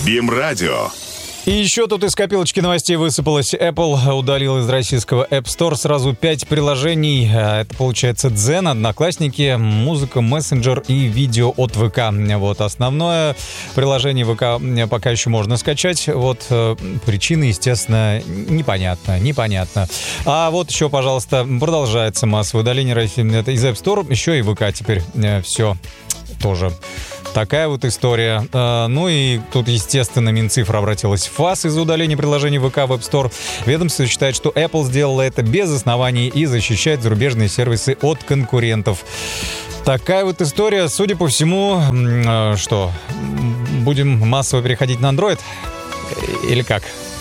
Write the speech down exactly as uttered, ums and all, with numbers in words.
БИМ-радио. И еще тут из копилочки новостей высыпалось. Apple удалил из российского App Store сразу пять приложений. Это, получается, Дзен, Одноклассники, музыка, мессенджер и видео от ВК. Вот основное приложение ВК пока еще можно скачать. Вот причины, естественно, непонятно, непонятно. А вот еще, пожалуйста, продолжается массовое удаление из App Store. Еще и ВК теперь все тоже. Такая вот история. Ну и тут, естественно, Минцифра обратилась в ФАС из-за удаления приложений ВК в App Store. Ведомство считает, что Apple сделала это без оснований и защищает зарубежные сервисы от конкурентов. Такая вот история. Судя по всему, что, будем массово переходить на Android? Или как?